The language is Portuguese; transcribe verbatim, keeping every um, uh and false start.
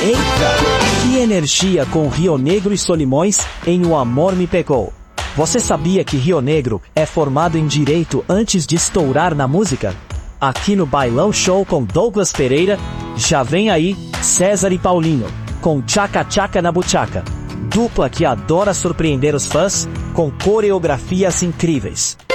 Eita! Que energia com Rio Negro e Solimões em O Amor Me Pegou. Você sabia que Rio Negro é formado em Direito antes de estourar na música? Aqui no Bailão Show com Douglas Pereira, já vem aí César e Paulinho, com Tchaca Tchaca na Buchaca. Dupla que adora surpreender os fãs com coreografias incríveis.